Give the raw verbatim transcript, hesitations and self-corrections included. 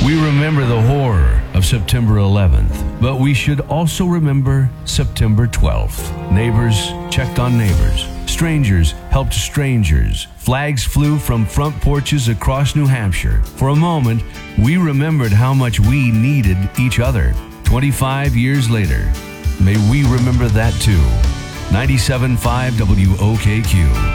We remember the horror of September eleventh, but we should also remember September twelfth. Neighbors checked on neighbors. Strangers helped strangers. Flags flew from front porches across New Hampshire. For a moment, we remembered how much we needed each other. twenty-five years later, may we remember that too. ninety-seven point five W O K Q.